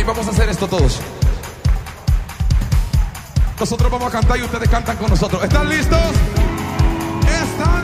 vamos a hacer esto todos. Nosotros vamos a cantar y ustedes cantan con nosotros. ¿Están listos? ¿Están